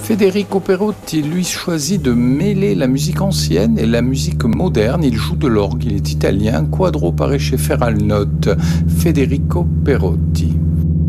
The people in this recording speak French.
Federico Perotti, lui, choisit de mêler la musique ancienne et la musique moderne. Il joue de l'orgue, il est italien. Quadro paraît chez Feralnotte. Federico Perotti.